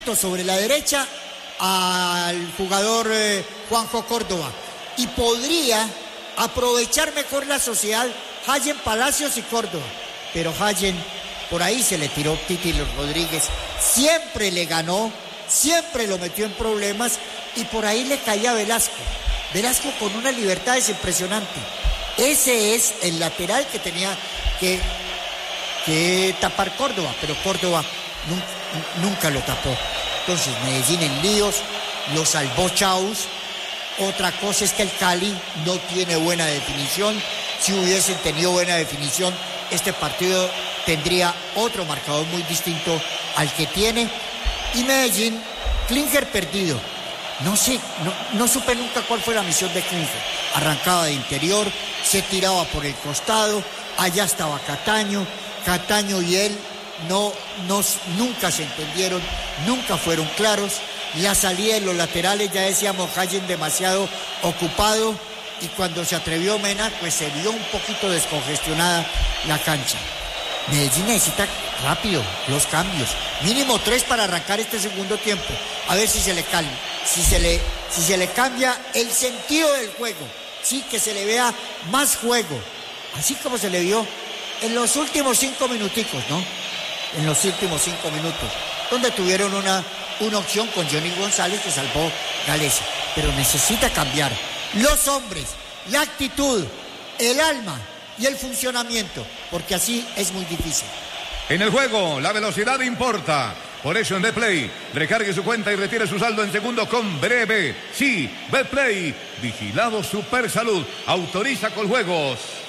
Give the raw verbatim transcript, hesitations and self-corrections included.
sobre la derecha al jugador eh, Juanjo Córdoba y podría aprovechar mejor la sociedad Hayen Palacios y Córdoba, pero Hayen por ahí se le tiró Titi Rodríguez, siempre le ganó, siempre lo metió en problemas y por ahí le caía Velasco, Velasco con una libertad es impresionante. Ese es el lateral que tenía que, que tapar Córdoba, pero Córdoba nunca, nunca lo tapó. Entonces Medellín en líos, lo salvó Chaus. Otra cosa es que el Cali no tiene buena definición. Si hubiesen tenido buena definición, este partido tendría otro marcador muy distinto al que tiene. Y Medellín, Klinger perdido. No sé, no, no supe nunca cuál fue la misión de Klinger. Arrancaba de interior, se tiraba por el costado, allá estaba Cataño, Cataño y él no, no, nunca se entendieron, nunca fueron claros. La salida de los laterales, ya decíamos, Hayen demasiado ocupado, y cuando se atrevió Mena, pues se vio un poquito descongestionada la cancha. Medellín necesita rápido los cambios, mínimo tres para arrancar este segundo tiempo, a ver si se le calma, si se le, si se le cambia el sentido del juego, sí, que se le vea más juego, así como se le vio en los últimos cinco minuticos, ¿no? En los últimos cinco minutos, donde tuvieron una, una opción con Johnny González que salvó Galecia, pero necesita cambiar los hombres, la actitud, el alma y el funcionamiento, porque así es muy difícil. En el juego, la velocidad importa. Por eso en Betplay, recargue su cuenta y retire su saldo en segundo con breve. Sí, Betplay, vigilado Super Salud, autoriza con juegos.